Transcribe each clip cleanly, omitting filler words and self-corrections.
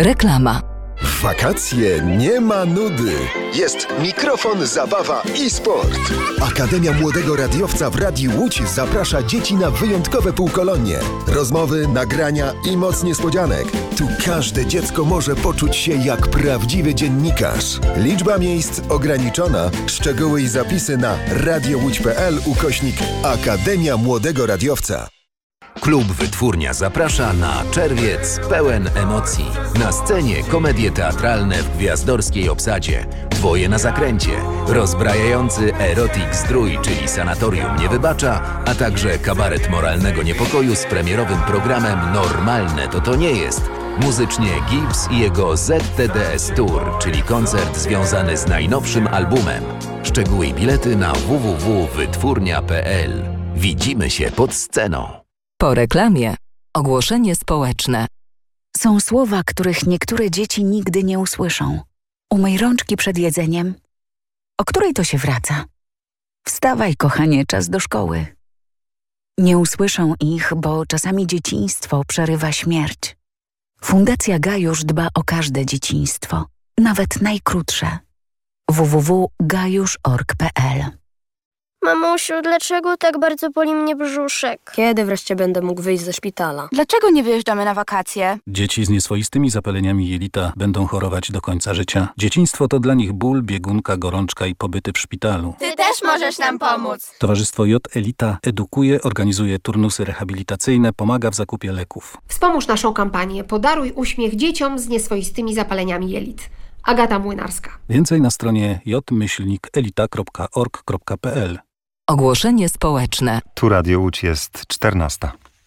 Reklama. W wakacje nie ma nudy. Jest mikrofon, zabawa i sport. Akademia Młodego Radiowca w Radiu Łódź zaprasza dzieci na wyjątkowe półkolonie. Rozmowy, nagrania i moc niespodzianek. Tu każde dziecko może poczuć się jak prawdziwy dziennikarz. Liczba miejsc ograniczona. Szczegóły i zapisy na radiołódź.pl/Akademia Młodego Radiowca. Klub Wytwórnia zaprasza na czerwiec pełen emocji. Na scenie komedie teatralne w gwiazdorskiej obsadzie. Dwoje na zakręcie. Rozbrajający erotik zdrój, czyli Sanatorium nie wybacza, a także kabaret moralnego niepokoju z premierowym programem Normalne to nie jest. Muzycznie Gibbs i jego ZTDS Tour, czyli koncert związany z najnowszym albumem. Szczegóły i bilety na www.wytwórnia.pl. Widzimy się pod sceną. Po reklamie ogłoszenie społeczne. Są słowa, których niektóre dzieci nigdy nie usłyszą. Umyj rączki przed jedzeniem. O której to się wraca? Wstawaj, kochanie, czas do szkoły. Nie usłyszą ich, bo czasami dzieciństwo przerywa śmierć. Fundacja Gajusz dba o każde dzieciństwo, nawet najkrótsze. www.gajusz.org.pl. Mamusiu, dlaczego tak bardzo boli mnie brzuszek? Kiedy wreszcie będę mógł wyjść ze szpitala? Dlaczego nie wyjeżdżamy na wakacje? Dzieci z nieswoistymi zapaleniami jelita będą chorować do końca życia. Dzieciństwo to dla nich ból, biegunka, gorączka i pobyty w szpitalu. Ty też możesz nam pomóc. Towarzystwo J Elita edukuje, organizuje turnusy rehabilitacyjne, pomaga w zakupie leków. Wspomóż naszą kampanię Podaruj uśmiech dzieciom z nieswoistymi zapaleniami jelit. Agata Młynarska. Więcej na stronie j-elita.org.pl. Ogłoszenie społeczne. Tu Radio Łódź, jest 14.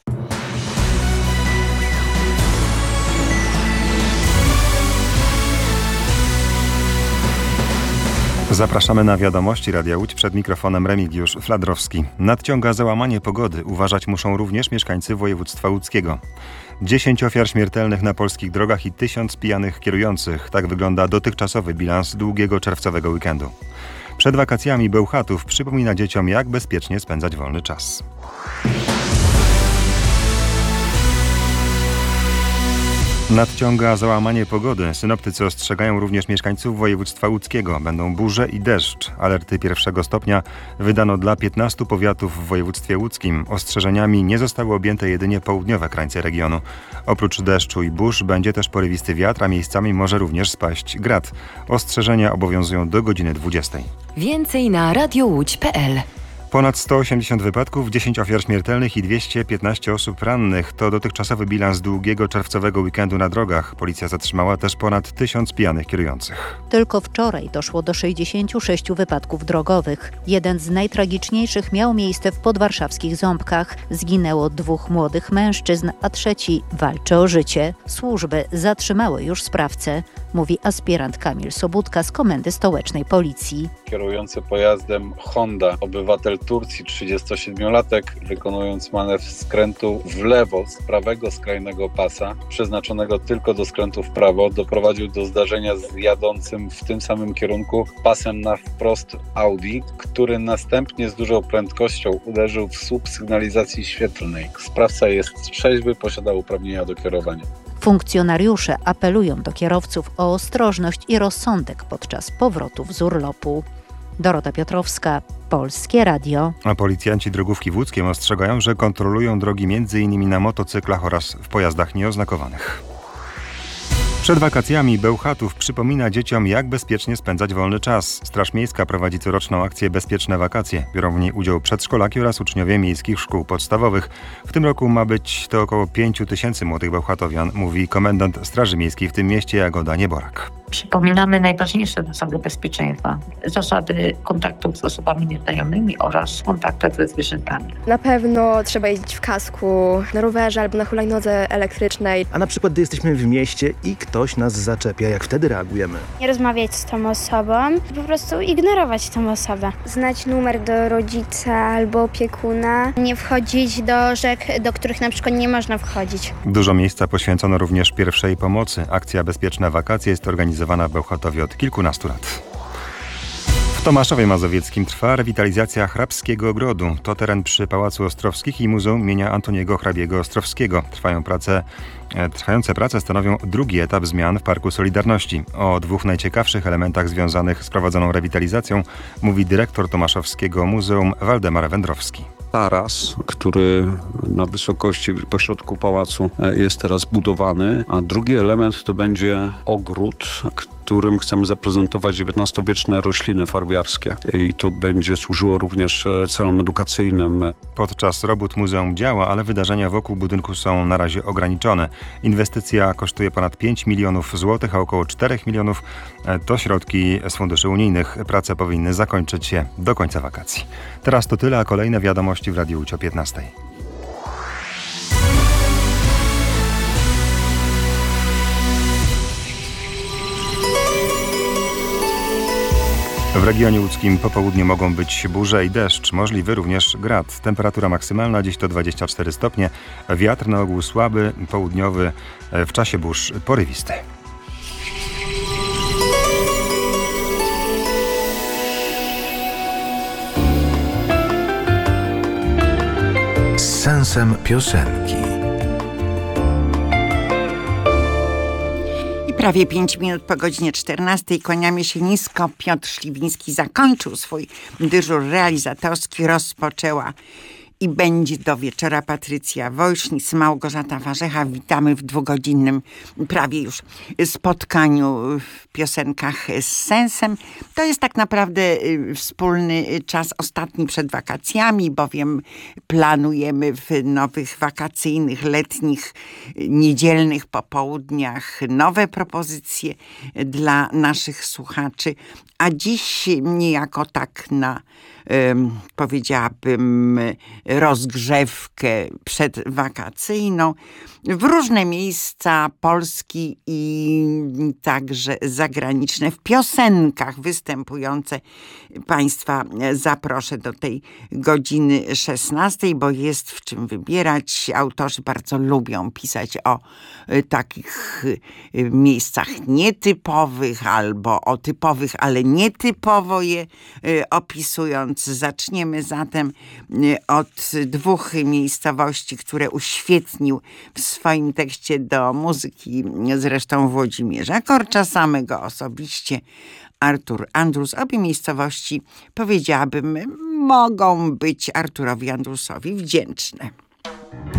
Zapraszamy na wiadomości Radia Łódź, przed mikrofonem Remigiusz Fladrowski. Nadciąga załamanie pogody. Uważać muszą również mieszkańcy województwa łódzkiego. 10 ofiar śmiertelnych na polskich drogach i 1000 pijanych kierujących. Tak wygląda dotychczasowy bilans długiego czerwcowego weekendu. Przed wakacjami Bełchatów przypomina dzieciom, jak bezpiecznie spędzać wolny czas. Nadciąga załamanie pogody. Synoptycy ostrzegają również mieszkańców województwa łódzkiego. Będą burze i deszcz. Alerty 1 stopnia wydano dla 15 powiatów w województwie łódzkim. Ostrzeżeniami nie zostały objęte jedynie południowe krańce regionu. Oprócz deszczu i burz będzie też porywisty wiatr, a miejscami może również spaść grad. Ostrzeżenia obowiązują do godziny 20. Więcej na radiołódź.pl. Ponad 180 wypadków, 10 ofiar śmiertelnych i 215 osób rannych. To dotychczasowy bilans długiego czerwcowego weekendu na drogach. Policja zatrzymała też ponad 1000 pijanych kierujących. Tylko wczoraj doszło do 66 wypadków drogowych. Jeden z najtragiczniejszych miał miejsce w podwarszawskich Ząbkach. Zginęło 2 młodych mężczyzn, a trzeci walczy o życie. Służby zatrzymały już sprawcę, mówi aspirant Kamil Sobudka z Komendy Stołecznej Policji. Kierujący pojazdem Honda, obywatel Turcji, 37-latek, wykonując manewr skrętu w lewo z prawego skrajnego pasa, przeznaczonego tylko do skrętu w prawo, doprowadził do zdarzenia z jadącym w tym samym kierunku pasem na wprost Audi, który następnie z dużą prędkością uderzył w słup sygnalizacji świetlnej. Sprawca jest trzeźwy, posiada uprawnienia do kierowania. Funkcjonariusze apelują do kierowców o ostrożność i rozsądek podczas powrotów z urlopu. Dorota Piotrowska, Polskie Radio. A policjanci drogówki w Łódzkiem ostrzegają, że kontrolują drogi m.in. na motocyklach oraz w pojazdach nieoznakowanych. Przed wakacjami Bełchatów przypomina dzieciom, jak bezpiecznie spędzać wolny czas. Straż Miejska prowadzi coroczną akcję Bezpieczne Wakacje. Biorą w niej udział przedszkolaki oraz uczniowie miejskich szkół podstawowych. W tym roku ma być to około 5000 młodych bełchatowian, mówi komendant Straży Miejskiej w tym mieście Jagoda Nieborak. Przypominamy najważniejsze zasady bezpieczeństwa. Zasady kontaktów z osobami nieznajomymi oraz kontaktów ze zwierzętami. Na pewno trzeba jeździć w kasku, na rowerze albo na hulajnodze elektrycznej. A na przykład, gdy jesteśmy w mieście i ktoś nas zaczepia, jak wtedy reagujemy? Nie rozmawiać z tą osobą, po prostu ignorować tą osobę. Znać numer do rodzica albo opiekuna. Nie wchodzić do rzek, do których na przykład nie można wchodzić. Dużo miejsca poświęcono również pierwszej pomocy. Akcja Bezpieczne Wakacje jest organizowana w Bełchatowie od kilkunastu lat. Tomaszowie Mazowieckim trwa rewitalizacja Hrabskiego Ogrodu. To teren przy Pałacu Ostrowskich i Muzeum imienia Antoniego Hrabiego Ostrowskiego. Trwające prace stanowią drugi etap zmian w Parku Solidarności. O dwóch najciekawszych elementach związanych z prowadzoną rewitalizacją mówi dyrektor Tomaszowskiego Muzeum Waldemar Wędrowski. Taras, który na wysokości pośrodku pałacu jest teraz budowany, a drugi element to będzie ogród, którym chcemy zaprezentować XIX-wieczne rośliny farbiarskie i to będzie służyło również celom edukacyjnym. Podczas robót muzeum działa, ale wydarzenia wokół budynku są na razie ograniczone. Inwestycja kosztuje ponad 5 milionów złotych, a około 4 milionów to środki z funduszy unijnych. Prace powinny zakończyć się do końca wakacji. Teraz to tyle, a kolejne wiadomości w Radiu Łódź o 15. W regionie łódzkim po południu mogą być burze i deszcz, możliwy również grad. Temperatura maksymalna dziś to 24 stopnie, wiatr na ogół słaby, południowy, w czasie burz porywisty. Z sensem piosenki. Prawie 5 minut po godzinie 14 kłaniamy się nisko. Piotr Śliwiński zakończył swój dyżur realizatorski, rozpoczęła i będzie do wieczora Patrycja Wojsznic, Małgorzata Warzecha. Witamy w dwugodzinnym prawie już spotkaniu w piosenkach z sensem. To jest tak naprawdę wspólny czas ostatni przed wakacjami, bowiem planujemy w nowych wakacyjnych, letnich, niedzielnych popołudniach nowe propozycje dla naszych słuchaczy. A dziś niejako tak na powiedziałabym rozgrzewkę przedwakacyjną w różne miejsca Polski i także zagraniczne w piosenkach występujące Państwa zaproszę do tej godziny 16, bo jest w czym wybierać. Autorzy bardzo lubią pisać o takich miejscach nietypowych albo o typowych, ale nietypowo je opisując. Zaczniemy zatem od dwóch miejscowości, które uświetnił w swoim tekście do muzyki zresztą Włodzimierza Korcza, samego osobiście Artur Andrus. Obie miejscowości, powiedziałabym, mogą być Arturowi Andrusowi wdzięczne.